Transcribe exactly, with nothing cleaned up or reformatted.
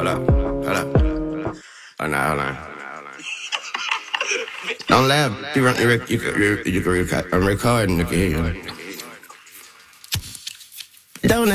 hold up, hold up. Hold on, hold on. Don't laugh. You, run, you, rec- you, can- you, you can record. I'm recording. You can hear you. Don't